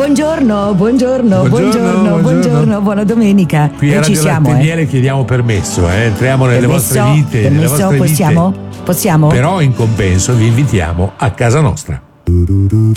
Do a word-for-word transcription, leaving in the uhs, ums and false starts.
Buongiorno, buongiorno, buongiorno, Buongiorno, buongiorno, buona domenica. Qui a Noi ci Radio siamo, Lattieniere eh. chiediamo permesso, eh. entriamo nelle Permesso? vostre vite, nelle Permesso? vostre Possiamo? vite. Possiamo? Però in compenso vi invitiamo a casa nostra.